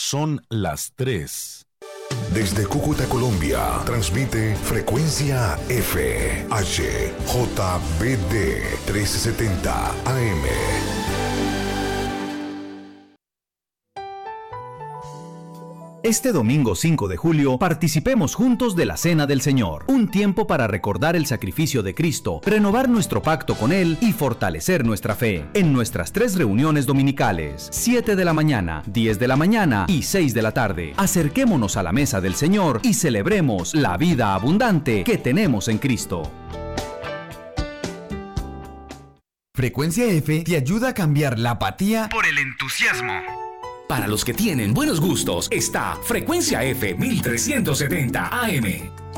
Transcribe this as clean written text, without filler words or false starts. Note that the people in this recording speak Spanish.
Son las 3. Desde Cúcuta, Colombia, transmite Frecuencia F, HJBD 1370 AM. Este domingo 5 de julio participemos juntos de la Cena del Señor, un tiempo para recordar el sacrificio de Cristo, renovar nuestro pacto con Él y fortalecer nuestra fe, en nuestras 3 reuniones dominicales, 7 de la mañana, 10 de la mañana y 6 de la tarde. Acerquémonos a la mesa del Señor y celebremos la vida abundante que tenemos en Cristo. Frecuencia F te ayuda a cambiar la apatía por el entusiasmo. Para los que tienen buenos gustos, está Frecuencia F 1370 AM.